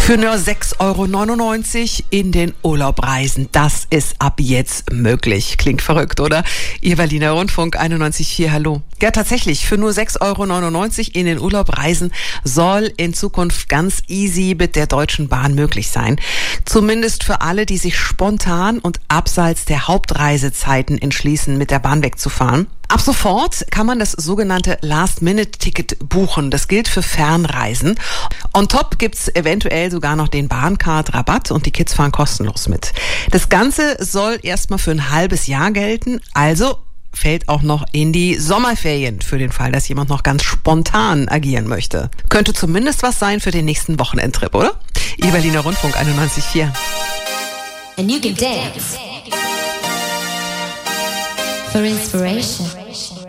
Für nur 6,99 € in den Urlaub reisen. Das ist ab jetzt möglich. Klingt verrückt, oder? Ihr Berliner Rundfunk 91,4, hallo. Ja, tatsächlich, für nur 6,99 € in den Urlaub reisen soll in Zukunft ganz easy mit der Deutschen Bahn möglich sein. Zumindest für alle, die sich spontan und abseits der Hauptreisezeiten entschließen, mit der Bahn wegzufahren. Ab sofort kann man das sogenannte Last-Minute-Ticket buchen. Das gilt für Fernreisen. On top gibt's eventuell sogar noch den Bahncard-Rabatt und die Kids fahren kostenlos mit. Das Ganze soll erstmal für ein halbes Jahr gelten, also fällt auch noch in die Sommerferien für den Fall, dass jemand noch ganz spontan agieren möchte. Könnte zumindest was sein für den nächsten Wochenendtrip, oder? Ihr Berliner Rundfunk 91,4. And you can dance for inspiration.